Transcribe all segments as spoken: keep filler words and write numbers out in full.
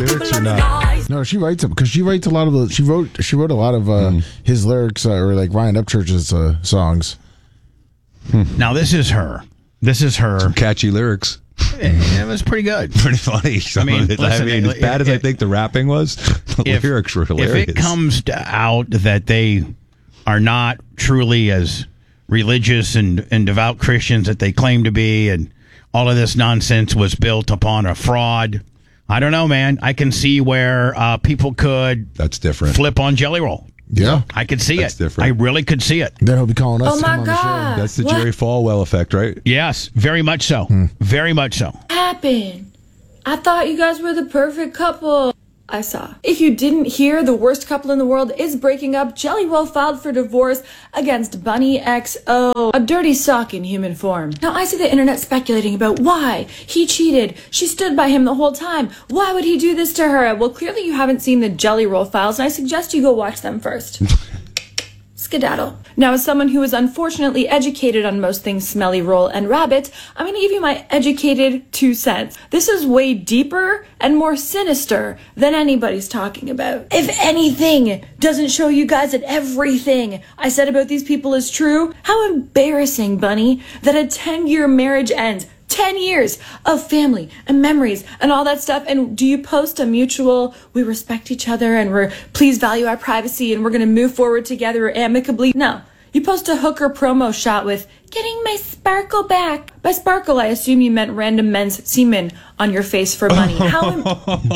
lyrics or not? No, she writes them because she writes a lot of the. She wrote. She wrote a lot of uh, mm. his lyrics uh, or like Ryan Upchurch's uh, songs. Hmm. Now this is her. This is her. Some catchy lyrics. It was pretty good. Pretty funny. Some I mean, of it. listen, I mean, as bad if, as I think the rapping was, the if, lyrics were hilarious. If it comes out that they are not truly as religious and, and devout Christians that they claim to be, and all of this nonsense was built upon a fraud, I don't know, man. I can see where uh, people could That's different. flip on Jelly Roll. Yeah. I could see That's it. different. I really could see it. Then he'll be calling us. Oh, to my come on the God. show. That's the What? Jerry Falwell effect, right? Yes, very much so. Hmm. Very much so. Happened. I thought you guys were the perfect couple. I saw. If you didn't hear, the worst couple in the world is breaking up. Jelly Roll filed for divorce against Bunny X O, a dirty sock in human form. Now I see the internet speculating about why he cheated. She stood by him the whole time. Why would he do this to her? Well, clearly you haven't seen the Jelly Roll files, and I suggest you go watch them first. Skedaddle. Now, as someone who is unfortunately educated on most things Smelly Roll and Rabbit, I'm going to give you my educated two cents. This is way deeper and more sinister than anybody's talking about. If anything doesn't show you guys that everything I said about these people is true, how embarrassing, Bunny, that a ten-year marriage ends. ten years of family and memories and all that stuff. And do you post a mutual, we respect each other and we're, please value our privacy and we're going to move forward together amicably? No. You post a hooker promo shot with, getting my sparkle back. By sparkle, I assume you meant random men's semen on your face for money. How im-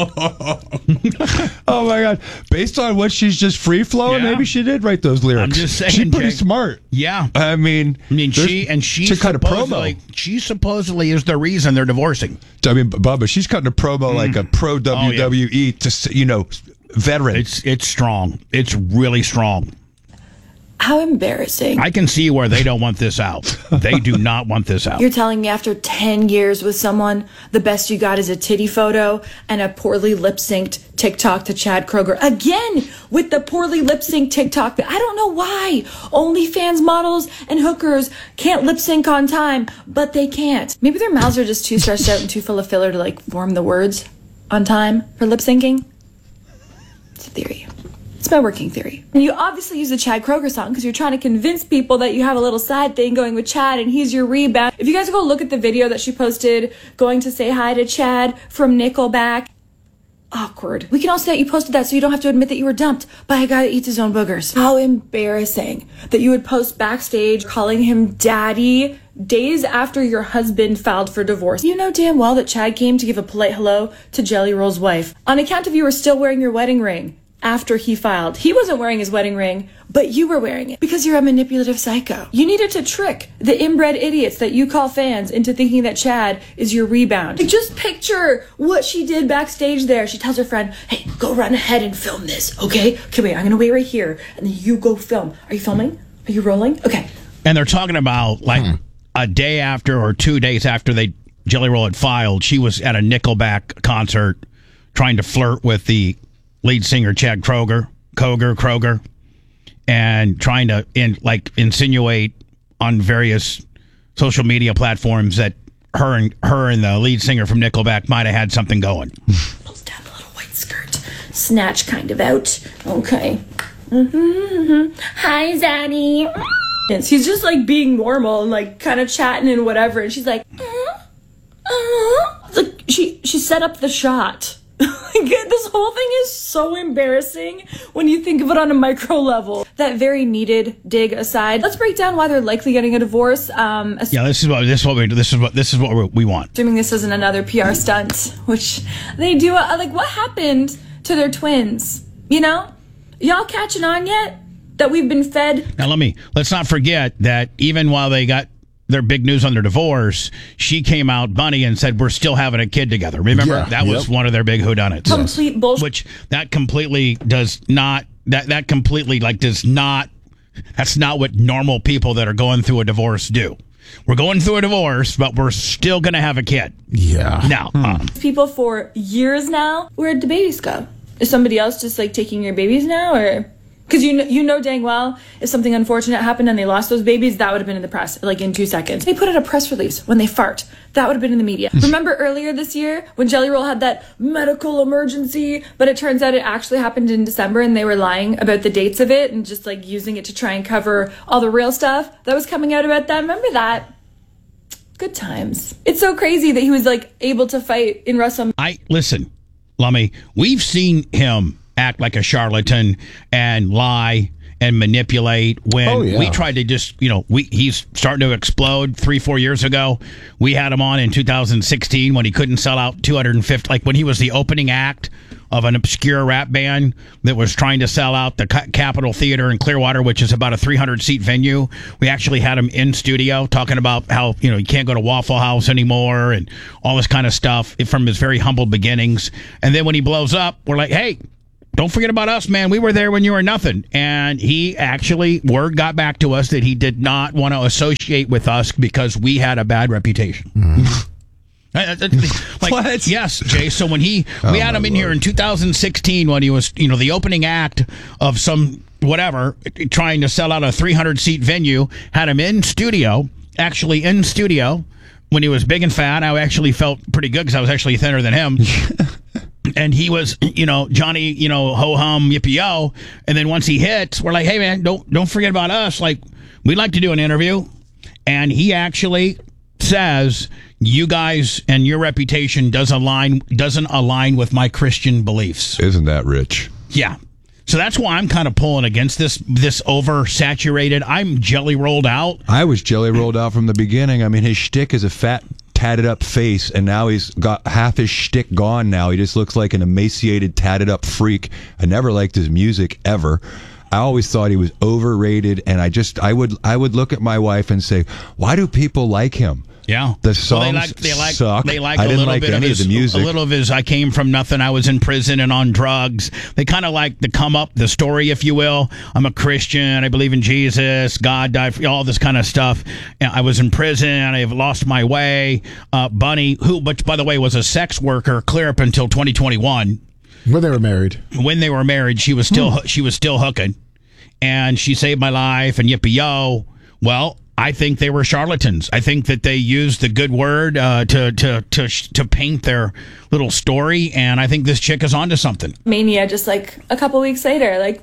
Oh my God. Based on what she's just free flowing, Yeah. maybe she did write those lyrics. I'm just saying, she's pretty Jake. smart. Yeah. I mean, I mean, she and she to cut a supposedly, promo. she supposedly is the reason they're divorcing. I mean, Bubba, she's cutting a promo like a pro W W E to, you know, veteran. It's it's strong. It's really strong. How embarrassing. I can see where they don't want this out. They do not want this out. You're telling me after ten years with someone, the best you got is a titty photo and a poorly lip-synced TikTok to Chad Kroger. Again, with the poorly lip-synced TikTok. I don't know why OnlyFans models and hookers can't lip-sync on time, but they can't. Maybe their mouths are just too stretched out and too full of filler to, like, form the words on time for lip-syncing. It's a theory. It's my working theory. And you obviously use the Chad Kroger song because you're trying to convince people that you have a little side thing going with Chad and he's your rebound. If you guys go look at the video that she posted going to say hi to Chad from Nickelback, awkward. We can also say that you posted that so you don't have to admit that you were dumped by a guy that eats his own boogers. How embarrassing that you would post backstage calling him daddy days after your husband filed for divorce. You know damn well that Chad came to give a polite hello to Jelly Roll's wife on account of you were still wearing your wedding ring. After he filed. He wasn't wearing his wedding ring, but you were wearing it because you're a manipulative psycho. You needed to trick the inbred idiots that you call fans into thinking that Chad is your rebound. Like, just picture what she did backstage there. She tells her friend, hey, go run ahead and film this, okay? Okay, wait, I'm gonna wait right here, and then you go film. Are you filming? Are you rolling? Okay. And they're talking about, like, hmm. a day after or two days after they Jelly Roll had filed, she was at a Nickelback concert trying to flirt with the lead singer Chad Kroger, Kroger, Kroger, and trying to in, like insinuate on various social media platforms that her and her and the lead singer from Nickelback might have had something going. Pulls down the little white skirt, snatch kind of out. Okay. Mm-hmm, mm-hmm. Hi, Zaddy. He's just like being normal and like kind of chatting and whatever, and she's like, uh, uh. Like she she set up the shot. This whole thing is so embarrassing when you think of it on a micro level. That very needed dig aside, let's break down why they're likely getting a divorce. Um, yeah, this is what this is what we this is what this is what we want. Assuming this isn't another P R stunt, which they do. Uh, like, what happened to their twins? You know, y'all catching on yet? That we've been fed. Now let me let's not forget that even while they got their big news on their divorce, she came out, Bunny, and said, we're still having a kid together. Remember? Yeah, that was yep. one of their big whodunits. Complete bullshit. Which, that completely does not, that, that completely, like, does not, that's not what normal people that are going through a divorce do. We're going through a divorce, but we're still going to have a kid. Yeah. Now. Hmm. Um, People for years now, where'd the babies go? Is somebody else just, like, taking your babies now, or Because you know, you know dang well, if something unfortunate happened and they lost those babies, that would have been in the press, like in two seconds. They put out a press release when they fart. That would have been in the media. Remember earlier this year when Jelly Roll had that medical emergency, but it turns out it actually happened in December and they were lying about the dates of it and just like using it to try and cover all the real stuff that was coming out about that. Remember that? Good times. It's so crazy that he was like able to fight in WrestleMania. I listen, Lummy, we've seen him act like a charlatan and lie and manipulate when oh, yeah. we tried to just, you know, we he's starting to explode three, four years ago. We had him on in two thousand sixteen when he couldn't sell out two hundred fifty, like when he was the opening act of an obscure rap band that was trying to sell out the Capitol Theater in Clearwater, which is about a three hundred seat venue. We actually had him in studio talking about how, you know, you can't go to Waffle House anymore and all this kind of stuff from his very humble beginnings. And then when he blows up, we're like, hey, don't forget about us, man. We were there when you were nothing. And he actually, word got back to us that he did not want to associate with us because we had a bad reputation. Mm. like, what? Yes, Jay. So when he, we oh, had him in Lord. here in two thousand sixteen when he was, you know, the opening act of some whatever, trying to sell out a three hundred seat venue, had him in studio, actually in studio when he was big and fat. I actually felt pretty good because I was actually thinner than him. And he was, you know, Johnny, you know, ho-hum, yippee-yo. And then once he hits, we're like, hey, man, don't don't forget about us. Like, we'd like to do an interview. And he actually says, you guys and your reputation does align, doesn't align with my Christian beliefs. Isn't that rich? Yeah. So that's why I'm kind of pulling against this this oversaturated. I'm jelly rolled out. I was jelly rolled out from the beginning. I mean, his shtick is a fat, tatted up face, and now he's got half his shtick gone now. He just looks like an emaciated, tatted up freak. I never liked his music, ever. I always thought he was overrated, and I just, I would, I would look at my wife and say, why do people like him? Yeah, the songs well, they like, they like, suck. They like I a didn't little like bit any of his, of the music. A little of his. I came from nothing. I was in prison and on drugs. They kind of like the come up, the story, if you will. I'm a Christian. I believe in Jesus. God died for all this kind of stuff. And I was in prison. I've lost my way. Uh, Bunny, who, which by the way was a sex worker, clear up until twenty twenty-one. When they were married. When they were married, she was still hmm. she was still hooking, and she saved my life. And yippee yo. Well, I think they were charlatans. I think that they used the good word uh, to to to to paint their little story, and I think this chick is onto something. Mania, just like a couple weeks later, like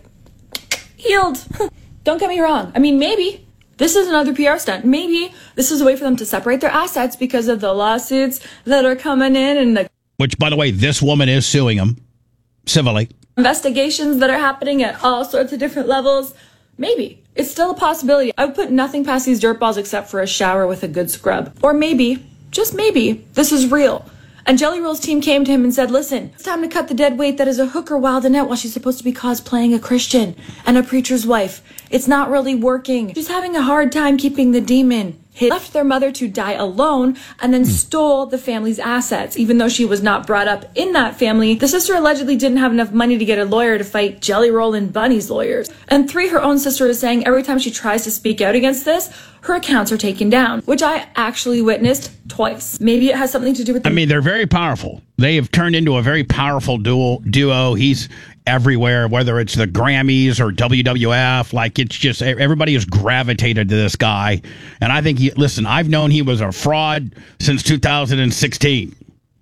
healed. Don't get me wrong. I mean, maybe this is another P R stunt. Maybe this is a way for them to separate their assets because of the lawsuits that are coming in and the which, by the way, this woman is suing them civilly. Investigations that are happening at all sorts of different levels. Maybe. It's still a possibility. I would put nothing past these dirtballs except for a shower with a good scrub. Or maybe, just maybe, this is real. And Jelly Roll's team came to him and said, listen, it's time to cut the dead weight that is a hooker Wildinette while she's supposed to be cosplaying a Christian and a preacher's wife. It's not really working. She's having a hard time keeping the demon. He left their mother to die alone and then stole the family's assets. Even though she was not brought up in that family, the sister allegedly didn't have enough money to get a lawyer to fight Jelly Roll and Bunny's lawyers. And three, her own sister is saying every time she tries to speak out against this, her accounts are taken down, which I actually witnessed twice. Maybe it has something to do with the- I mean, they're very powerful. They have turned into a very powerful duo. duo. He's everywhere, whether it's the Grammys or W W F. Like, it's just, everybody has gravitated to this guy. And I think, he, listen, I've known he was a fraud since two thousand sixteen.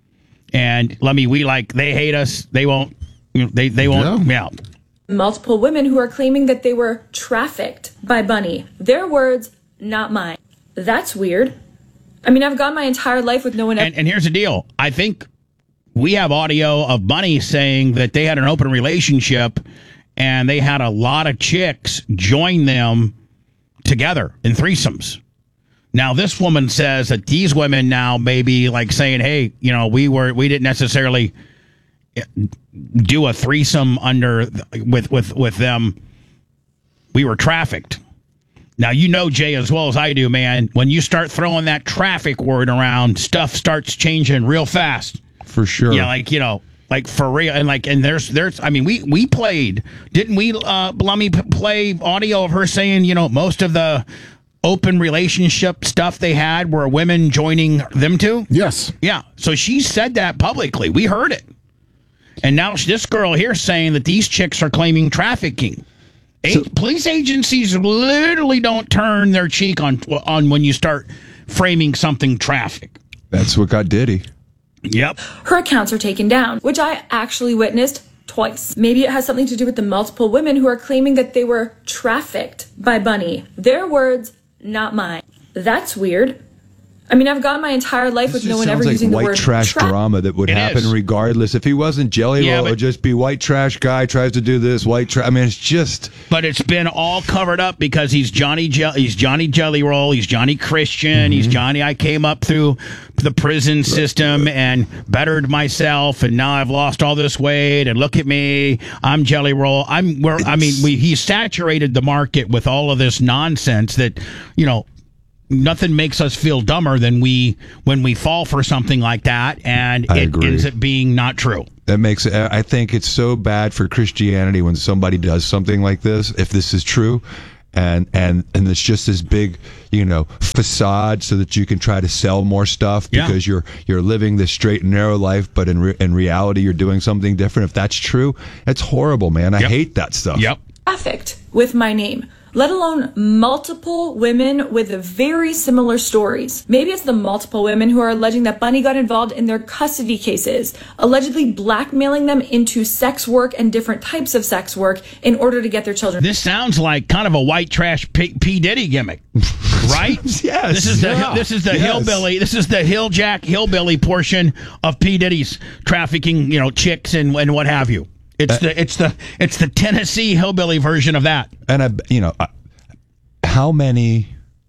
And let me, we like, they hate us. They won't, you know, they, they won't, yeah. yeah. Multiple women who are claiming that they were trafficked by Bunny. Their words, not mine. That's weird. I mean, I've gone my entire life with no one else. And, and here's the deal. I think we have audio of Bunny saying that they had an open relationship and they had a lot of chicks join them together in threesomes. Now, this woman says that these women now may be like saying, hey, you know, we were, we didn't necessarily do a threesome under with, with, with them. We were trafficked. Now, you know, Jay, as well as I do, man, when you start throwing that traffic word around, stuff starts changing real fast. For sure. Yeah, like, you know, like for real. And like, and there's, there's, I mean, we, we played, didn't we, uh, Blummy, play audio of her saying, you know, most of the open relationship stuff they had were women joining them too? Yes. Yeah. So she said that publicly. We heard it. And now this girl here saying that these chicks are claiming trafficking. A- police agencies literally don't turn their cheek on on when you start framing something traffic. That's what got Diddy. Yep. Her accounts are taken down, which I actually witnessed twice. Maybe it has something to do with the multiple women who are claiming that they were trafficked by Bunny. Their words, not mine. That's weird. I mean, I've gone my entire life with This no just one ever sounds like using the white word trash tra- drama that would It happen is. regardless. If he wasn't Jelly Yeah, Roll, it but- would just be white trash guy tries to do this, white trash. I mean, it's just... But it's been all covered up because he's Johnny Je- he's Johnny Jelly Roll, he's Johnny Christian, Mm-hmm. he's Johnny I came up through the prison system and bettered myself and now I've lost all this weight and look at me, I'm Jelly Roll. I'm where I mean we he saturated the market with all of this nonsense that, you know, nothing makes us feel dumber than we when we fall for something like that and I it agree. ends up being not true. That makes it, I think it's so bad for Christianity when somebody does something like this, if this is true, and and and it's just this big, you know, facade so that you can try to sell more stuff Yeah. because you're you're living this straight and narrow life, but in re- in reality you're doing something different. If that's true, it's horrible, man. I Yep. hate that stuff. Yep. trafficked with my name, let alone multiple women with very similar stories. Maybe it's the multiple women who are alleging that Bunny got involved in their custody cases, allegedly blackmailing them into sex work and different types of sex work in order to get their children. This sounds like kind of a white trash P, P. Diddy gimmick, right? Yes. This is the Yeah. this is the Yes. hillbilly. This is the hill jack hillbilly portion of P. Diddy's trafficking, you know, chicks and and what have you. It's the it's the it's the Tennessee hillbilly version of that. And I, you know, I- how many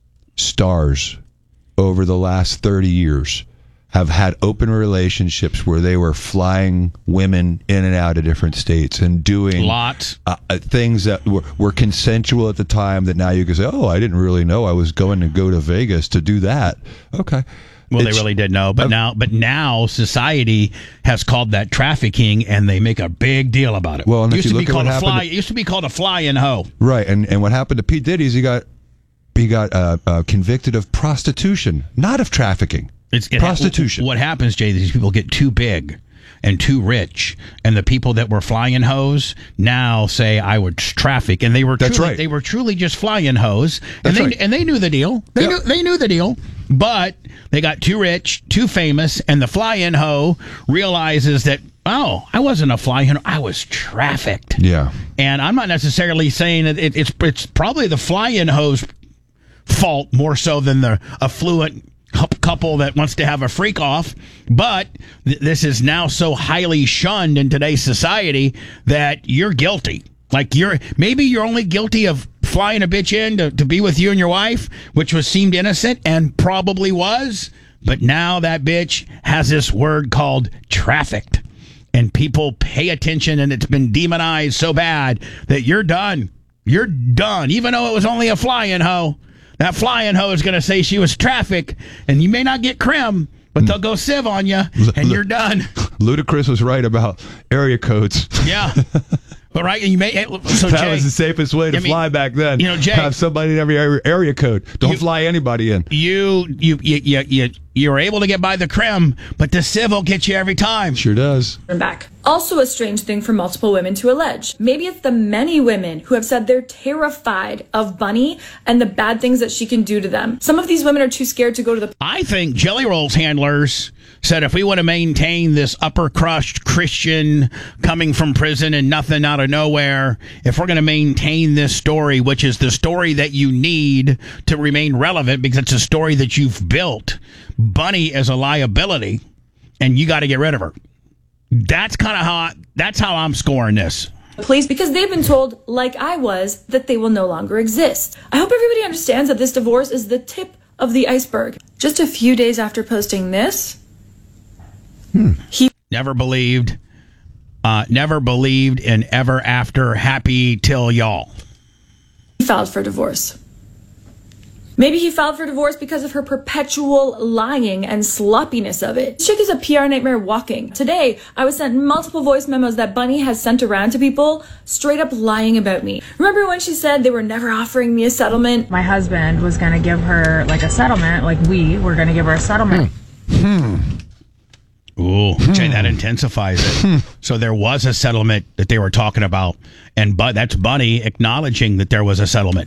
stars over the last thirty years have had open relationships where they were flying women in and out of different states and doing Lots. uh, uh, things that were, were consensual at the time that now you can say, oh, I didn't really know I was going to go to Vegas to do that. Okay. Well, It's- they really did know, but now but now society has called that trafficking, and they make a big deal about it. Well, and it if used you to be look at called what a happened fly. to- It used to be called a fly-in hoe. Right. And, and what happened to Pete Diddy is he got, he got uh, uh, convicted of prostitution, not of trafficking. It's it, Prostitution. What happens, Jay? These people get too big and too rich, and the people that were flying hoes now say I would traffic, and they were That's truly, right. They were truly just flying hoes, and That's they right. and they knew the deal. They Yep. knew they knew the deal, but they got too rich, too famous, and the fly-in hoe realizes that oh, I wasn't a fly-in, I was trafficked. Yeah. And I'm not necessarily saying that it, it's it's probably the fly-in hoe's fault more so than the affluent cou- couple that wants to have a freak off, but th- this is now so highly shunned in today's society that you're guilty. Like you're maybe you're only guilty of flying a bitch in to, to be with you and your wife, which was seemed innocent and probably was, but now that bitch has this word called trafficked. And people pay attention, and it's been demonized so bad that you're done. You're done, even though it was only a fly-in hoe. That fly-in hoe is going to say she was trafficked, and you may not get crim, but they'll go sieve on you, and you're done. Ludacris was right about area codes. Yeah. But right, and you may so that Jay, was the safest way to I mean, fly back then. you know, Jay- have somebody in every area, area code. Don't You- fly anybody in. you you you you you you were able to get by the crim, but the sieve will get you every time. Sure does. back. Also a strange thing for multiple women to allege. Maybe it's the many women who have said they're terrified of Bunny and the bad things that she can do to them. Some of these women are too scared to go to the I think Jelly Roll's handlers said if we want to maintain this upper crust Christian coming from prison and nothing out of nowhere, if we're going to maintain this story, which is the story that you need to remain relevant because it's a story that you've built, Bunny is a liability and you got to get rid of her. That's kind of how I, that's how I'm scoring this. police because they've been told, like I was, that they will no longer exist. I hope everybody understands that this divorce is the tip of the iceberg. Just a few days after posting this, he Never believed, uh, never believed in ever after happy till y'all. filed for divorce. Maybe he filed for divorce because of her perpetual lying and sloppiness of it. This chick is a P R nightmare walking. Today, I was sent multiple voice memos that Bunny has sent around to people straight up lying about me. Remember when she said they were never offering me a settlement? My husband was going to give her like a settlement, like we were going to give her a settlement. Ooh, Jay, that intensifies it. So there was a settlement that they were talking about, and but that's Bunny acknowledging that there was a settlement.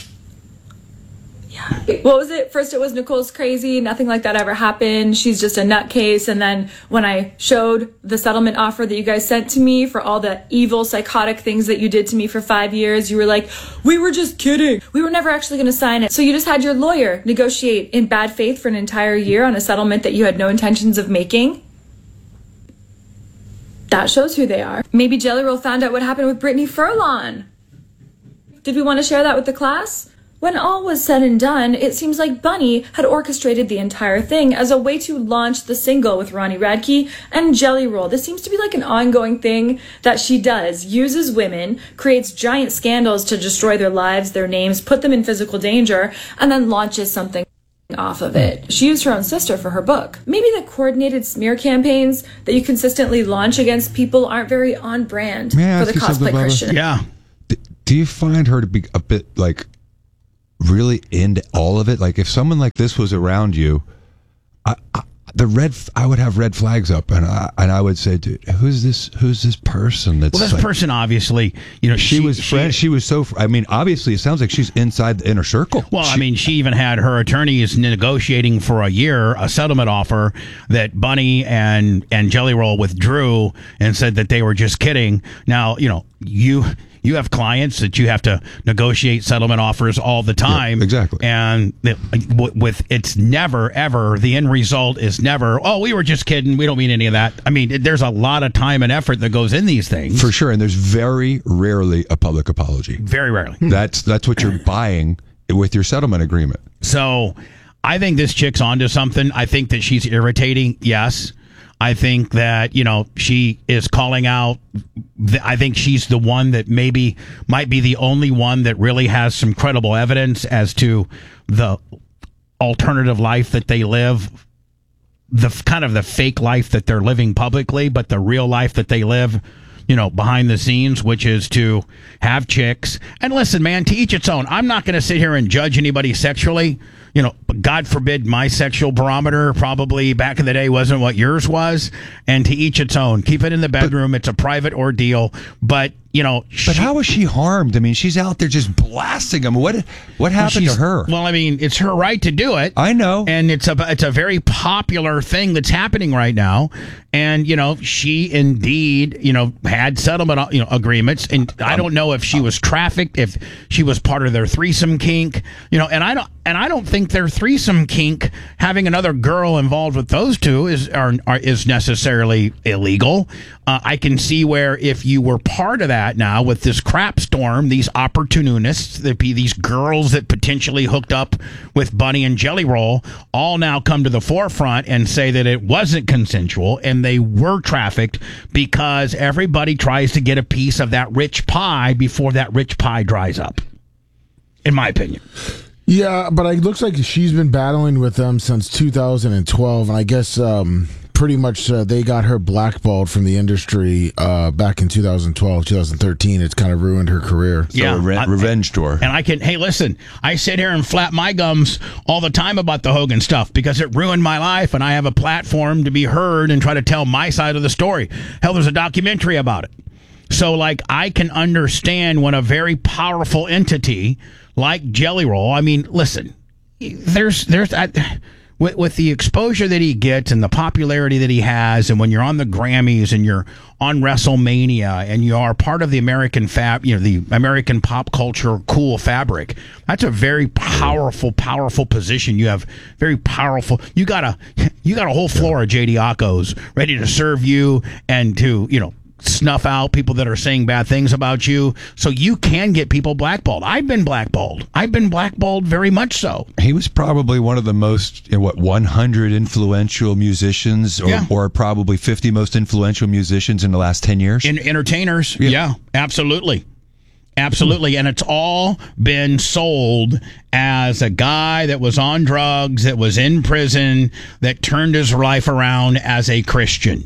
Yeah. What was it? First it was Nicole's crazy, nothing like that ever happened, she's just a nutcase, and then when I showed the settlement offer that you guys sent to me for all the evil, psychotic things that you did to me for five years, you were like, we were just kidding. We were never actually going to sign it. So you just had your lawyer negotiate in bad faith for an entire year on a settlement that you had no intentions of making? That shows who they are. Maybe Jelly Roll found out what happened with Brittany Furlan. Did we want to share that with the class? When all was said and done, it seems like Bunny had orchestrated the entire thing as a way to launch the single with Ronnie Radke and Jelly Roll. This seems to be like an ongoing thing that she does. Uses women, creates giant scandals to destroy their lives, their names, put them in physical danger, and then launches something off of it. She used her own sister for her book. Maybe the coordinated smear campaigns that you consistently launch against people aren't very on brand May I for ask the you something, cosplay Bubba? Christian. Yeah. D- do you find her to be a bit like really into all of it? Like if someone like this was around you, I, I, the red, I would have red flags up, and I and I would say, dude, who's this? Who's this person? That's Well, this like, person obviously, you know, she, she was friend. She was so. I mean, obviously, it sounds like she's inside the inner circle. Well, She- I mean, she even had her attorneys negotiating for a year a settlement offer that Bunny and and Jelly Roll withdrew and said that they were just kidding. Now, you know, you you have clients that you have to negotiate settlement offers all the time. Yeah, exactly. And the, with it's never ever the end result is never, oh, we were just kidding. We don't mean any of that. I mean, there's a lot of time and effort that goes in these things. for sure, and there's very rarely a public apology. Very rarely. That's that's what you're buying with your settlement agreement. So I think this chick's onto something. I think that she's irritating. Yes. I think that, you know, she is calling out. I think she's the one that maybe might be the only one that really has some credible evidence as to the alternative life that they live, the kind of the fake life that they're living publicly, but the real life that they live, you know, behind the scenes, which is to have chicks. And listen, man, to each its own. I'm not going to sit here and judge anybody sexually. You know, God forbid my sexual barometer probably back in the day wasn't what yours was. And to each its own. Keep it in the bedroom. But, it's a private ordeal. But, you know. But she, how was she harmed? I mean, she's out there just blasting them. What what happened well, to her? Well, I mean, it's her right to do it. I know. And it's a, it's a very popular thing that's happening right now. And, you know, she indeed, you know, had settlement, you know, agreements. And I don't know if she was trafficked, if she was part of their threesome kink, you know, and I don't, and I don't think their threesome kink, having another girl involved with those two is, are, are is necessarily illegal. Uh, I can see where if you were part of that now with this crap storm, these opportunists, there'd be these girls that potentially hooked up with Bunny and Jelly Roll, all now come to the forefront and say that it wasn't consensual and they were trafficked because everybody tries to get a piece of that rich pie before that rich pie dries up, in my opinion. Yeah, but it looks like she's been battling with them since two thousand twelve, and I guess um, pretty much uh, they got her blackballed from the industry uh, back in two thousand twelve, two thousand thirteen. It's kind of ruined her career. So yeah, re- revenge tour. And I can, hey, listen, I sit here and flap my gums all the time about the Hogan stuff because it ruined my life, and I have a platform to be heard and try to tell my side of the story. Hell, there's a documentary about it. So, like, I can understand when a very powerful entity like Jelly Roll, I mean, listen, there's, there's, I, with, with the exposure that he gets and the popularity that he has, and when you're on the Grammys and you're on WrestleMania and you are part of the American fab, you know, the American pop culture cool fabric, that's a very powerful, powerful position. You have very powerful, you got a, you got a whole floor of J D Ockos ready to serve you and to, you know, snuff out people that are saying bad things about you, so you can get people blackballed. I've been blackballed. I've been blackballed very much so. He was probably one of the most, you know, what, one hundred influential musicians, or, yeah. or probably fifty most influential musicians in the last ten years. In entertainers, yeah, yeah absolutely. Absolutely. And it's all been sold as a guy that was on drugs, that was in prison, that turned his life around as a Christian.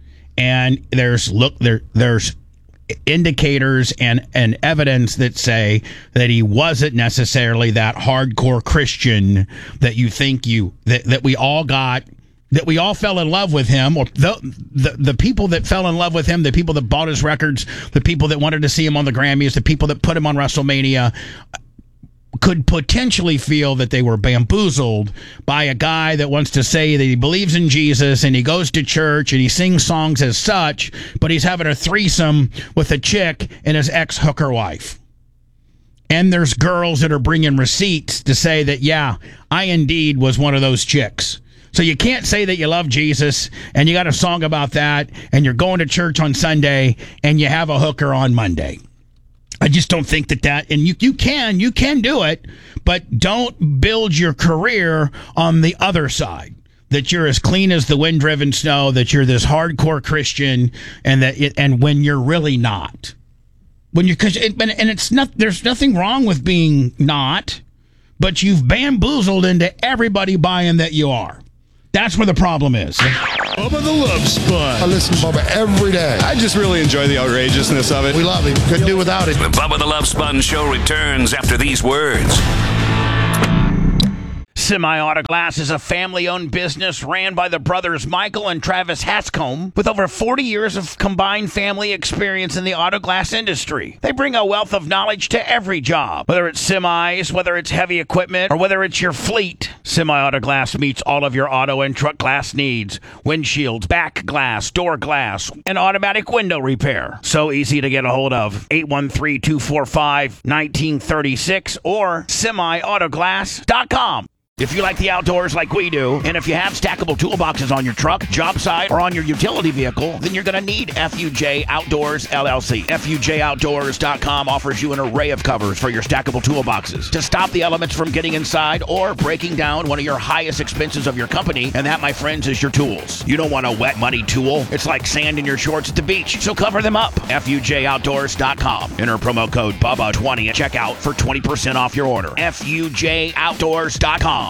And there's look there there's indicators and, and evidence that say that he wasn't necessarily that hardcore Christian that you think you that, that we all got that we all fell in love with him, or the, the the people that fell in love with him, the people that bought his records, the people that wanted to see him on the Grammys, the people that put him on WrestleMania, could potentially feel that they were bamboozled by a guy that wants to say that he believes in Jesus and he goes to church and he sings songs as such, but he's having a threesome with a chick and his ex-hooker wife. And there's girls that are bringing receipts to say that, yeah, I indeed was one of those chicks. So you can't say that you love Jesus and you got a song about that and you're going to church on Sunday and you have a hooker on Monday. I just don't think that that, and you, you can, you can do it, but don't build your career on the other side. That you're as clean as the wind-driven snow, that you're this hardcore Christian, and that it, and when you're really not. When you're, cause it, and it's not, there's nothing wrong with being not, but you've bamboozled into everybody buying that you are. That's where the problem is. Bubba the Love Sponge. I listen to Bubba every day. I just really enjoy the outrageousness of it. We love him. Couldn't do without it. The Bubba the Love Sponge Show returns after these words. Semi-Auto Glass is a family-owned business ran by the brothers Michael and Travis Hanscom with over forty years of combined family experience in the auto glass industry. They bring a wealth of knowledge to every job, whether it's semis, whether it's heavy equipment, or whether it's your fleet. Semi-Auto Glass meets all of your auto and truck glass needs. Windshields, back glass, door glass, and automatic window repair. So easy to get a hold of. eight one three, two four five, one nine three six or semi auto glass dot com. If you like the outdoors like we do, and if you have stackable toolboxes on your truck, job site, or on your utility vehicle, then you're going to need F U J Outdoors, L L C. F U J Outdoors dot com offers you an array of covers for your stackable toolboxes to stop the elements from getting inside or breaking down one of your highest expenses of your company, and that, my friends, is your tools. You don't want a wet, muddy tool. It's like sand in your shorts at the beach, so cover them up. F U J Outdoors dot com. Enter promo code Bubba twenty at checkout for twenty percent off your order. F U J Outdoors dot com.